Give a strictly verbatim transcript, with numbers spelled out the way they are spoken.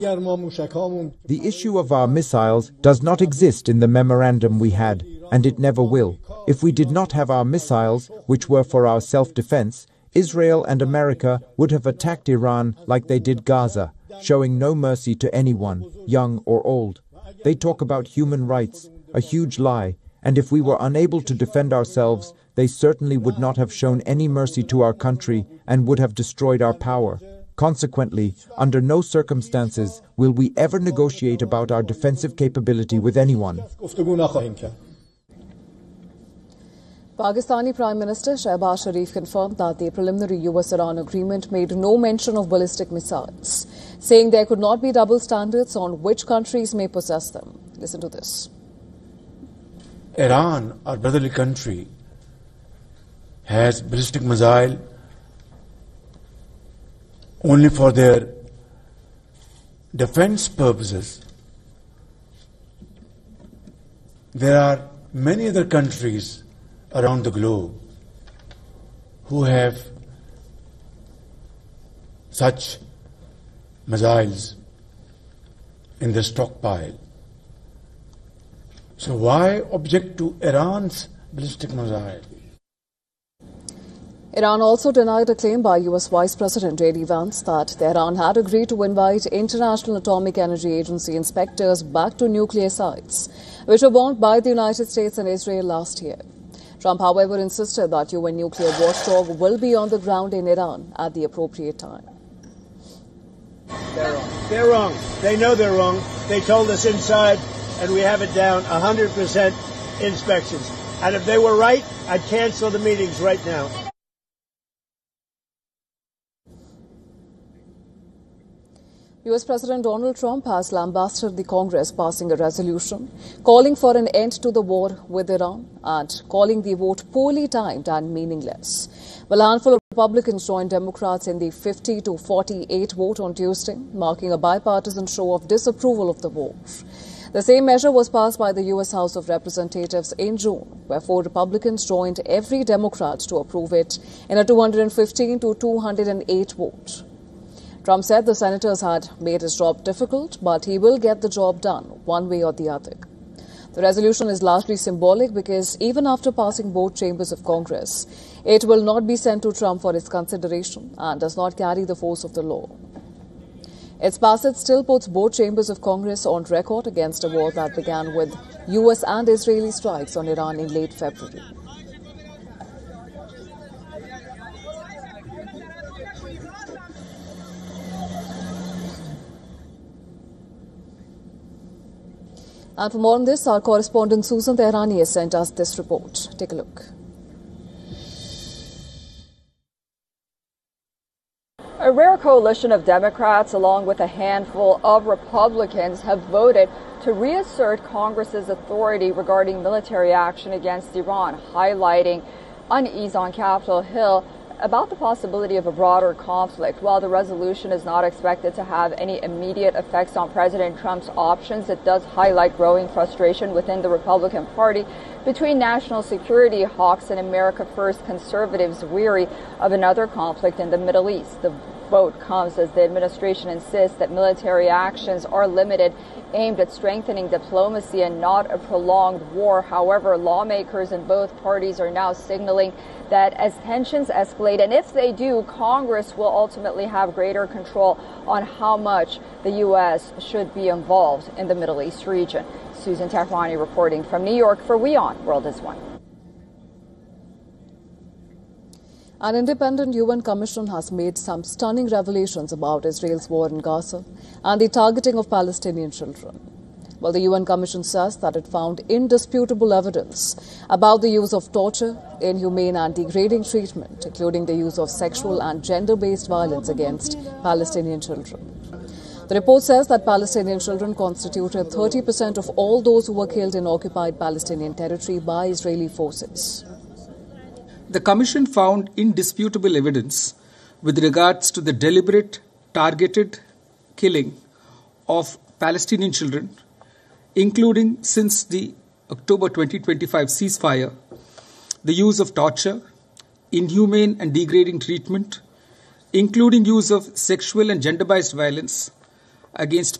The issue of our missiles does not exist in the memorandum we had, and it never will. If we did not have our missiles, which were for our self-defense, Israel and America would have attacked Iran like they did Gaza, showing no mercy to anyone, young or old. They talk about human rights, a huge lie, and if we were unable to defend ourselves, they certainly would not have shown any mercy to our country and would have destroyed our power. Consequently, under no circumstances will we ever negotiate about our defensive capability with anyone. Pakistani Prime Minister Shehbaz Sharif confirmed that the preliminary U S Iran agreement made no mention of ballistic missiles, saying there could not be double standards on which countries may possess them. Listen to this. Iran, our brotherly country, has ballistic missile only for their defense purposes. There are many other countries around the globe who have such missiles in their stockpile. So why object to Iran's ballistic missile? Iran also denied a claim by U S Vice President J D Vance that Tehran had agreed to invite International Atomic Energy Agency inspectors back to nuclear sites, which were bombed by the United States and Israel last year. Trump, however, insisted that U N nuclear watchdog will be on the ground in Iran at the appropriate time. They're wrong. They're wrong. They know they're wrong. They told us inside, and we have it down, one hundred percent inspections. And if they were right, I'd cancel the meetings right now. U S President Donald Trump has lambasted the Congress passing a resolution calling for an end to the war with Iran and calling the vote poorly timed and meaningless. Well, a handful of Republicans joined Democrats in the fifty to forty-eight vote on Tuesday, marking a bipartisan show of disapproval of the war. The same measure was passed by the U S House of Representatives in June, where four Republicans joined every Democrat to approve it in a two hundred fifteen to two hundred eight vote. Trump said the senators had made his job difficult, but he will get the job done one way or the other. The resolution is largely symbolic because even after passing both chambers of Congress, it will not be sent to Trump for his consideration and does not carry the force of the law. Its passage still puts both chambers of Congress on record against a war that began with U S and Israeli strikes on Iran in late February. And for more on this, our correspondent Susan Tehrani has sent us this report. Take a look. A rare coalition of Democrats, along with a handful of Republicans, have voted to reassert Congress's authority regarding military action against Iran, highlighting unease on Capitol Hill about the possibility of a broader conflict. While the resolution is not expected to have any immediate effects on President Trump's options, it does highlight growing frustration within the Republican Party between national security hawks and America First conservatives weary of another conflict in the Middle East. The vote comes as the administration insists that military actions are limited, aimed at strengthening diplomacy and not a prolonged war. However, lawmakers in both parties are now signaling that as tensions escalate, and if they do, Congress will ultimately have greater control on how much the U S should be involved in the Middle East region. Susan Tehrani reporting from New York for WION World is One. An independent U N commission has made some stunning revelations about Israel's war in Gaza and the targeting of Palestinian children. Well, the U N Commission says that it found indisputable evidence about the use of torture, inhumane and degrading treatment, including the use of sexual and gender-based violence against Palestinian children. The report says that Palestinian children constituted thirty percent of all those who were killed in occupied Palestinian territory by Israeli forces. The Commission found indisputable evidence with regards to the deliberate, targeted killing of Palestinian children, including since the October twenty twenty-five ceasefire, the use of torture, inhumane and degrading treatment, including use of sexual and gender-based violence, against